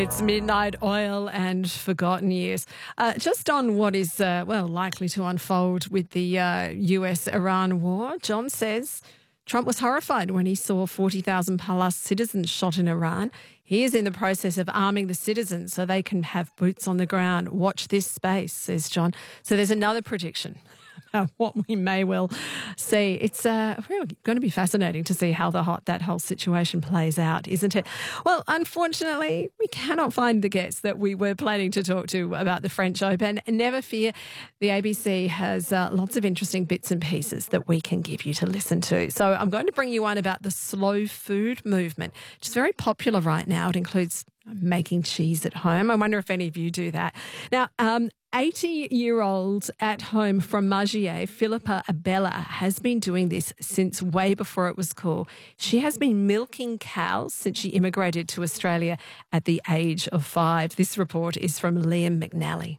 It's Midnight Oil and Forgotten Years. Just on what is, likely to unfold with the US-Iran war, John says Trump was horrified when he saw 40,000 plus citizens shot in Iran. He is in the process of arming the citizens so they can have boots on the ground. Watch this space, says John. So there's another prediction about what we may well see. It's really going to be fascinating to see how that whole situation plays out, isn't it? Well, unfortunately, we cannot find the guests that we were planning to talk to about the French Open. Never fear, the ABC has lots of interesting bits and pieces that we can give you to listen to. So I'm going to bring you one about the slow food movement, which is very popular right now. It includes making cheese at home. I wonder if any of you do that. Now, 80-year-old at home from Margier, Philippa Abella, has been doing this since way before it was cool. She has been milking cows since she immigrated to Australia at the age of 5. This report is from Liam McNally.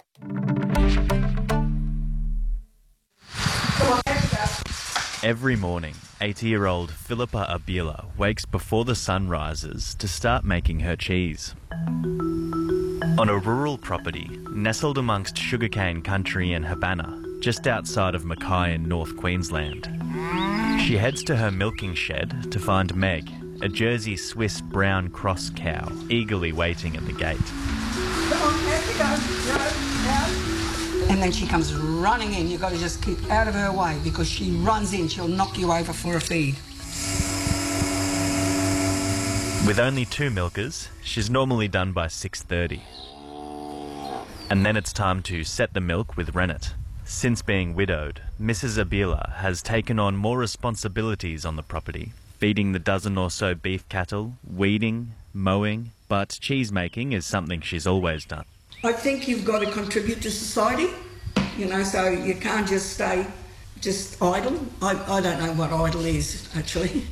Every morning, 80-year-old Philippa Abella wakes before the sun rises to start making her cheese. On a rural property, nestled amongst sugarcane country in Habana, just outside of Mackay in North Queensland. She heads to her milking shed to find Meg, a Jersey Swiss brown cross cow, eagerly waiting at the gate. Come on, there you go. No. And then she comes running in. You've got to just keep out of her way because she runs in. She'll knock you over for a feed. With only 2 milkers, she's normally done by 6:30. And then it's time to set the milk with rennet. Since being widowed, Mrs. Abella has taken on more responsibilities on the property, feeding the dozen or so beef cattle, weeding, mowing, but cheese making is something she's always done. I think you've got to contribute to society, so you can't just stay just idle. I don't know what idle is, actually.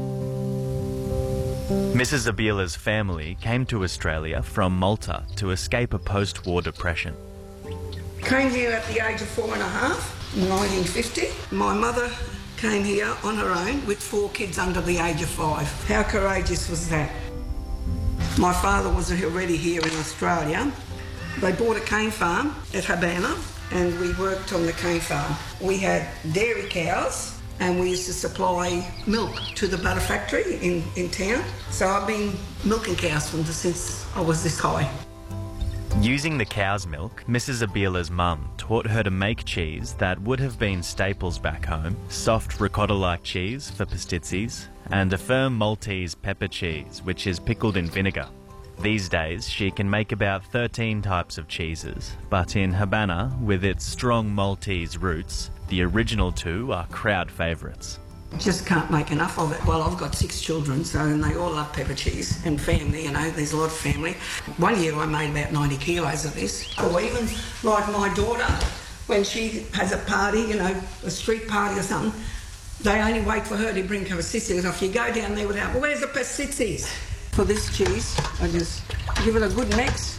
Mrs. Abella's family came to Australia from Malta to escape a post-war depression. Came here at the age of 4 and a half in 1950. My mother came here on her own with 4 kids under the age of 5. How courageous was that? My father was already here in Australia. They bought a cane farm at Habana and we worked on the cane farm. We had dairy cows and we used to supply milk to the butter factory in town. So I've been milking cows since I was this high. Using the cow's milk, Mrs. Abella's mum taught her to make cheese that would have been staples back home, soft ricotta-like cheese for pastizzis, and a firm Maltese pepper cheese, which is pickled in vinegar. These days, she can make about 13 types of cheeses, but in Habana, with its strong Maltese roots, the original 2 are crowd favourites. Just can't make enough of it. Well, I've got 6 children, and they all love pepper cheese, and family, there's a lot of family. One year I made about 90 kilos of this. Or even like my daughter, when she has a party, a street party or something, they only wait for her to bring her pastizzis. If you go down there without, well, where's the pastizzis? For this cheese, I just give it a good mix.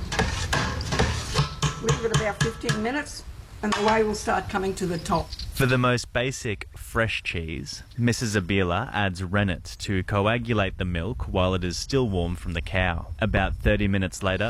Leave it about 15 minutes and the whey will start coming to the top. For the most basic fresh cheese, Mrs. Abella adds rennet to coagulate the milk while it is still warm from the cow. About 30 minutes later,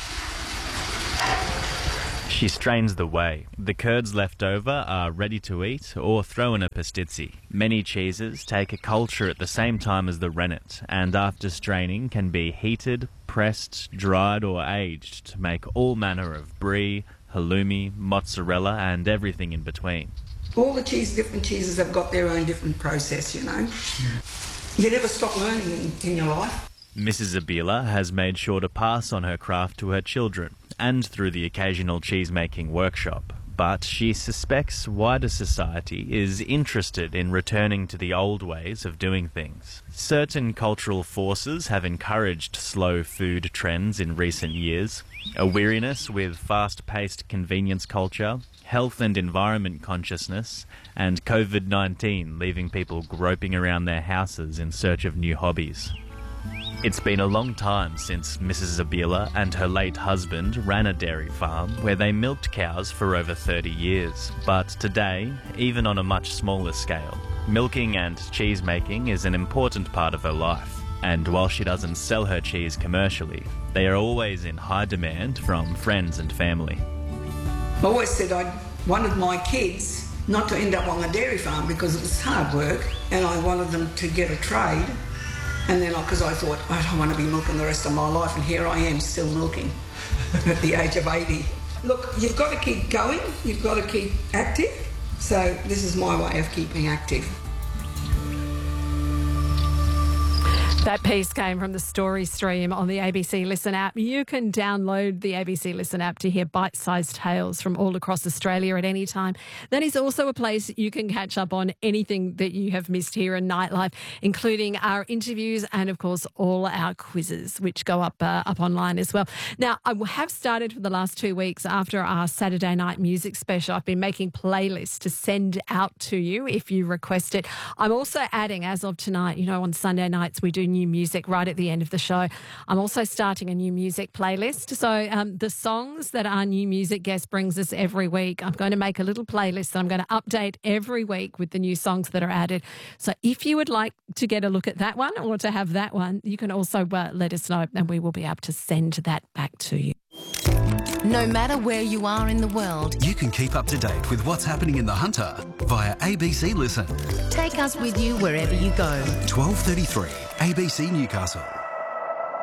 she strains the whey. The curds left over are ready to eat or throw in a pastizzi. Many cheeses take a culture at the same time as the rennet, and after straining can be heated, pressed, dried or aged to make all manner of brie, halloumi, mozzarella and everything in between. All the different cheeses have got their own different process, You never stop learning in your life. Mrs. Abella has made sure to pass on her craft to her children and through the occasional cheese-making workshop. But she suspects wider society is interested in returning to the old ways of doing things. Certain cultural forces have encouraged slow food trends in recent years. A weariness with fast-paced convenience culture, health and environment consciousness, and COVID-19 leaving people groping around their houses in search of new hobbies. It's been a long time since Mrs. Abella and her late husband ran a dairy farm where they milked cows for over 30 years. But today, even on a much smaller scale, milking and cheese making is an important part of her life. And while she doesn't sell her cheese commercially, they are always in high demand from friends and family. I always said I wanted my kids not to end up on a dairy farm because it was hard work, and I wanted them to get a trade. And then, because I thought, I don't want to be milking the rest of my life, and here I am still milking at the age of 80. Look, you've got to keep going, you've got to keep active, so this is my way of keeping active. That piece came from the story stream on the ABC Listen app. You can download the ABC Listen app to hear bite-sized tales from all across Australia at any time. That is also a place you can catch up on anything that you have missed here in Nightlife, including our interviews and, of course, all our quizzes, which go up online as well. Now, I have started for the last 2 weeks after our Saturday night music special. I've been making playlists to send out to you if you request it. I'm also adding, as of tonight, on Sunday nights we do new music right at the end of the show. I'm also starting a new music playlist. So the songs that our new music guest brings us every week, I'm going to make a little playlist that I'm going to update every week with the new songs that are added. So if you would like to get a look at that one or to have that one, you can also let us know and we will be able to send that back to you. No matter where you are in the world, you can keep up to date with what's happening in the Hunter via ABC Listen. Take us with you wherever you go. 12:33 ABC Newcastle.